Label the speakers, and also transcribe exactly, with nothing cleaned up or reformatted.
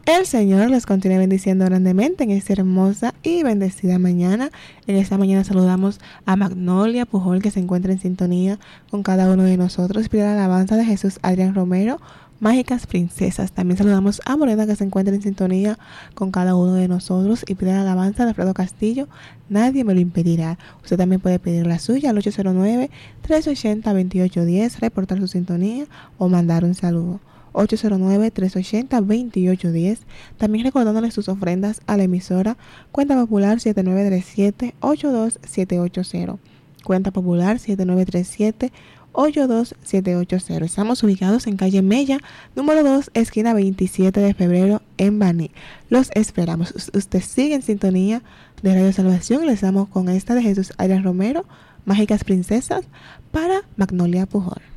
Speaker 1: El Señor les continúe bendiciendo grandemente en esta hermosa y bendecida mañana. En esta mañana saludamos a Magnolia Pujol, que se encuentra en sintonía con cada uno de nosotros. Pide la alabanza de Jesús Adrián Romero, Mágicas Princesas. También saludamos a Morena, que se encuentra en sintonía con cada uno de nosotros, y pide la alabanza de Alfredo Castillo, Nadie me lo impedirá. Usted también puede pedir la suya al ocho cero nueve, tres ochenta, veintiocho diez, reportar su sintonía o mandar un saludo. ocho cero nueve, tres ochenta, veintiocho diez. También recordándole sus ofrendas a la emisora Cuenta Popular siete nueve tres siete, ocho dos siete ocho cero. Cuenta Popular siete nueve tres siete, ocho dos siete ocho cero. Estamos ubicados en calle Mella, número dos, esquina veintisiete de febrero, en Baní. Los esperamos. Usted sigue en sintonía de Radio Salvación y les damos con esta de Jesús Adrián Romero, Mágicas Princesas, para Magnolia Pujol.